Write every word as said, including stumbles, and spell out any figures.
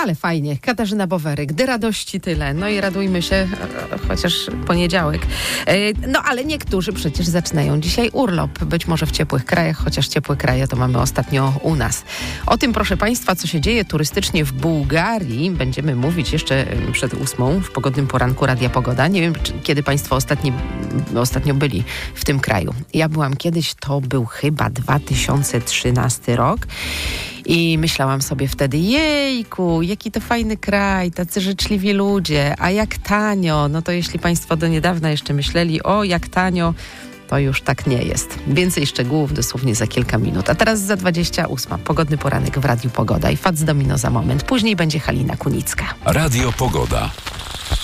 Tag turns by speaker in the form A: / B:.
A: ale fajnie. Katarzyna Boweryk, gdy radości tyle. No i radujmy się, chociaż poniedziałek. No ale niektórzy przecież zaczynają dzisiaj urlop. Być może w ciepłych krajach, chociaż ciepłe kraje to mamy ostatnio u nas. O tym, proszę Państwa, co się dzieje turystycznie w Bułgarii, będziemy mówić jeszcze przed ósmą w pogodnym poranku Radia Pogoda. Nie wiem, czy, kiedy Państwo ostatni, ostatnio byli w tym kraju. Ja byłam kiedyś, to był chyba dwa tysiące trzynasty rok. I myślałam sobie wtedy, jejku, jaki to fajny kraj, tacy życzliwi ludzie, a jak tanio. No to jeśli Państwo do niedawna jeszcze myśleli, o jak tanio, to już tak nie jest. Więcej szczegółów dosłownie za kilka minut. A teraz za dwadzieścia ósma. Pogodny poranek w Radiu Pogoda i Fac Domino za moment. Później będzie Halina Kunicka.
B: Radio Pogoda.